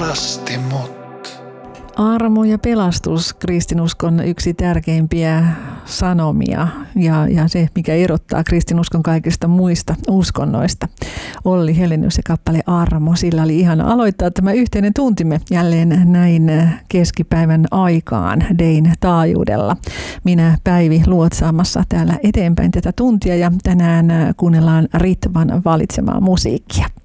pelasti mut. Armo ja pelastus, kristinuskon yksi tärkeimpiä sanomia ja se, mikä erottaa kristinuskon kaikista muista uskonnoista. Olli Helenius ja kappale Armo, sillä oli ihana aloittaa tämä yhteinen tuntimme jälleen näin keskipäivän aikaan Dein taajuudella. Minä Päivi luotsaamassa täällä eteenpäin tätä tuntia ja tänään kuunnellaan Ritvan valitsemaa musiikkia.